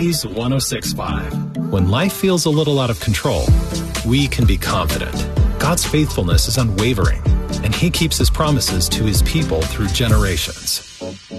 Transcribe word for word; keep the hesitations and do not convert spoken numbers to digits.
Blaze one oh six point five. When life feels a little out of control, we can be confident. God's faithfulness is unwavering, and He keeps His promises to His people through generations.